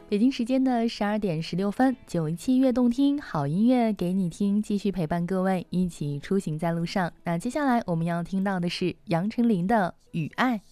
北京时间的12点16分，917悦动听，好音乐给你听，继续陪伴各位一起出行在路上。那接下来我们要听到的是杨丞琳的《雨爱》。